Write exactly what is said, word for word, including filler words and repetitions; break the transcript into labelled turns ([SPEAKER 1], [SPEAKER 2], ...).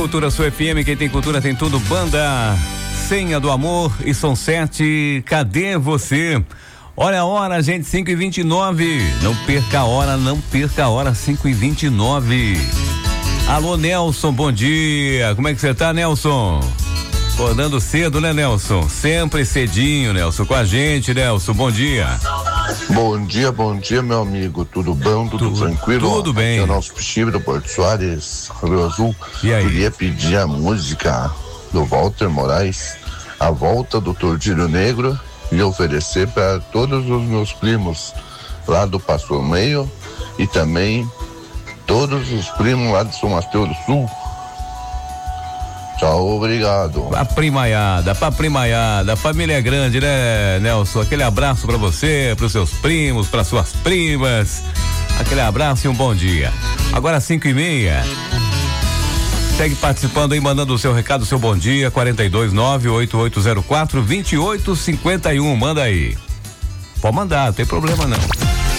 [SPEAKER 1] Cultura Sua F M, quem tem cultura tem tudo. Banda Senha do Amor e Som sete, cadê você? Olha a hora, gente, cinco e vinte e nove. Não perca a hora, não perca a hora, cinco e vinte e nove. Alô, Nelson, bom dia. Como é que você tá, Nelson? Acordando cedo, né, Nelson? Sempre cedinho, Nelson, com a gente, Nelson, bom dia.
[SPEAKER 2] Bom dia, bom dia, meu amigo. Tudo bom, tudo, tudo tranquilo?
[SPEAKER 1] Tudo bem.
[SPEAKER 2] Aqui é o nosso Pichibre do Porto Soares, Rio Azul.
[SPEAKER 1] E aí?
[SPEAKER 2] Queria pedir a música do Walter Moraes, A Volta do Tordilho Negro, e oferecer para todos os meus primos lá do Passo Meio e também todos os primos lá de São Mateus do Sul. Tchau, obrigado.
[SPEAKER 1] Pra primaiada, pra primaiada, a família é grande, né, Nelson? Aquele abraço pra você, pros seus primos, pras suas primas. Aquele abraço e um bom dia. Agora cinco e meia. Segue participando aí, mandando o seu recado, o seu bom dia, quarenta e dois, nove oito oito zero quatro, vinte e oito cinquenta e um. Manda aí. Pode mandar, não tem problema não.